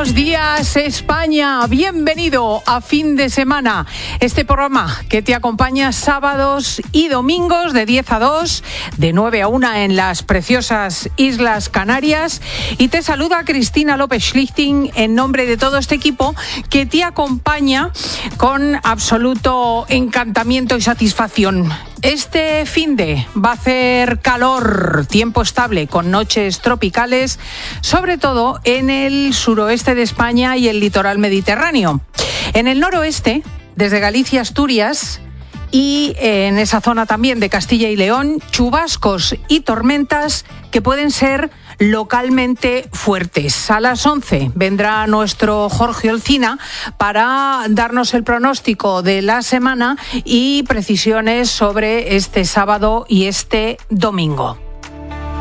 Buenos días, España. Bienvenido a Fin de Semana. Este programa que te acompaña sábados y domingos de 10 a 2, de 9 a 1 en las preciosas Islas Canarias. Y te saluda Cristina López Schlichting en nombre de todo este equipo que te acompaña con absoluto encantamiento y satisfacción. Este finde va a hacer calor, tiempo estable con noches tropicales, sobre todo en el suroeste de España y el litoral mediterráneo. En el noroeste, desde Galicia, Asturias y en esa zona también de Castilla y León, chubascos y tormentas que pueden ser localmente fuertes. A las 11 vendrá nuestro Jorge Olcina para darnos el pronóstico de la semana y precisiones sobre este sábado y este domingo.